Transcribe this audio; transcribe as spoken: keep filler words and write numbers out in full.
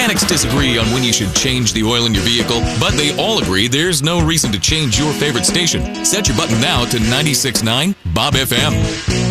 Mechanics disagree on when you should change the oil in your vehicle, but they all agree there's no reason to change your favorite station. Set your button now to ninety-six point nine Bob F M.